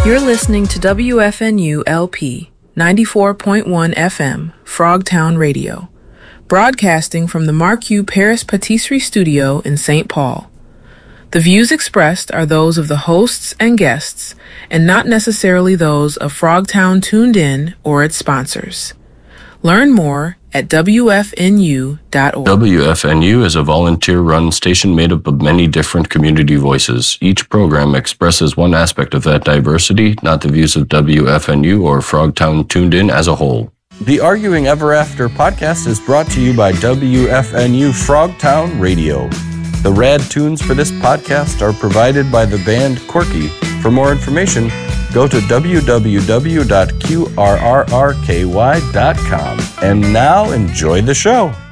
You're listening to WFNU LP 94.1 FM, Frogtown Radio, broadcasting from the Mark U. Paris Patisserie Studio in St. Paul. The views expressed are those of the hosts and guests, and not necessarily those of Frogtown Tuned In or its sponsors. Learn more at WFNU.org. WFNU is a volunteer-run station made up of many different community voices. Each program expresses one aspect of that diversity, not the views of WFNU or Frogtown Tuned In as a whole. The Arguing Ever After podcast is brought to you by WFNU Frogtown Radio. The rad tunes for this podcast are provided by the band Quirky. For more information, go to www.qrrrky.com. And now enjoy the show.